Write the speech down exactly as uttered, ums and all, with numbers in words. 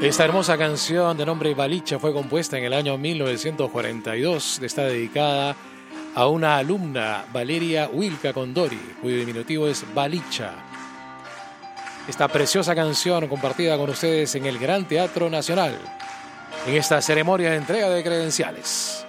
Esta hermosa canción de nombre Balicha fue compuesta en el año mil novecientos cuarenta y dos. Está dedicada a una alumna, Valeria Wilca Condori, cuyo diminutivo es Balicha. Esta preciosa canción compartida con ustedes en el Gran Teatro Nacional, en esta ceremonia de entrega de credenciales.